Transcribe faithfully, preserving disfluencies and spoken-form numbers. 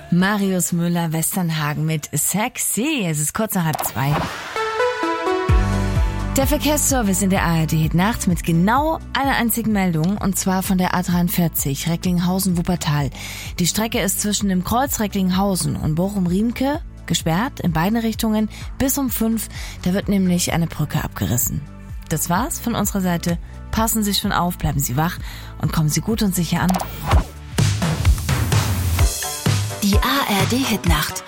Marius Müller, Westernhagen mit Sexy. Es ist kurz nach halb zwei. Der Verkehrsservice in der A R D Hit Nacht mit genau einer einzigen Meldung, und zwar von der A dreiundvierzig Recklinghausen-Wuppertal. Die Strecke ist zwischen dem Kreuz Recklinghausen und Bochum-Riemke gesperrt in beide Richtungen bis um fünf. Da wird nämlich eine Brücke abgerissen. Das war's von unserer Seite. Passen Sie schon auf, bleiben Sie wach und kommen Sie gut und sicher an. Die A R D Hit Nacht.